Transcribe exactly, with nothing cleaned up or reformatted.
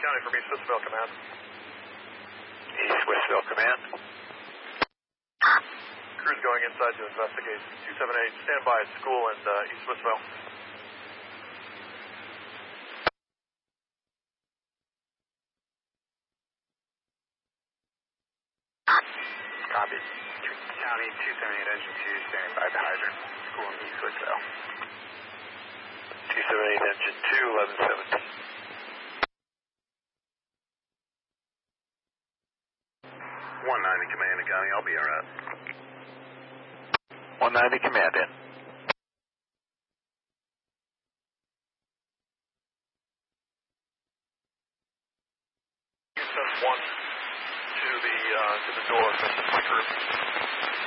County from East Westville Command. East Westville Command. Crew's going inside to investigate. two seven eight, stand by at school in uh, East Westville. Copy. County two seven eight, engine two, standing by the hydrant. School in East Westville. two seven eight, engine two, eleven seventeen. one ninety Command to County, I'll be alright. one ninety Command in. Send one to the, uh, to the door, that's my group.